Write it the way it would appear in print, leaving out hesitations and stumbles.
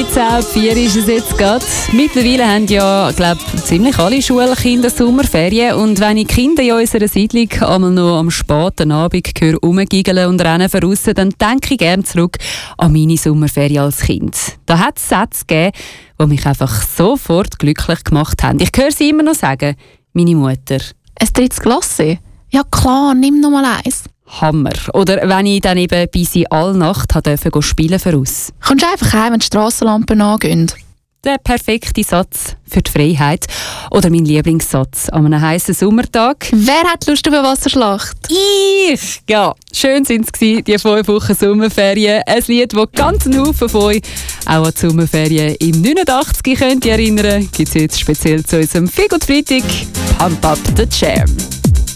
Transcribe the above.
10:04 ist es jetzt gerade. Mittlerweile haben ja, glaube ich, ziemlich alle Schulkinder Sommerferien. Und wenn ich Kinder in unserer Siedlung einmal noch am späten Abend höre, rumgiggeln und rennen voraus, dann denke ich gerne zurück an meine Sommerferien als Kind. Da hat es Sätze gegeben, die mich einfach sofort glücklich gemacht haben. Ich höre sie immer noch sagen, meine Mutter. Ein drittes Glasse? Ja klar, nimm noch mal eins. Hammer. Oder wenn ich dann eben bei sie all Nacht durfte spielen voraus. Kommst du einfach heim, wenn die Strassenlampen angehen? Der perfekte Satz für die Freiheit. Oder mein Lieblingssatz an einem heißen Sommertag. Wer hat Lust auf eine Wasserschlacht? Ich! Ja, schön waren es die 5 Wochen Sommerferien. Ein Lied, das ganz einen Haufen von euch auch an die Sommerferien im 89 könnt ihr erinnern. Gibt es jetzt speziell zu unserem Figur Freitag Pump Up the Jam.